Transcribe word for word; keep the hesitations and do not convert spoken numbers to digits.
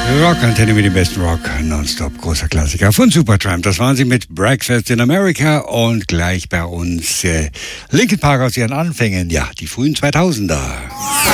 Rockantenne mit dem besten Rock, nonstop, großer Klassiker von Supertramp. Das waren sie mit Breakfast in America und gleich bei uns äh, Linkin Park aus ihren Anfängen, ja, die frühen zweitausender.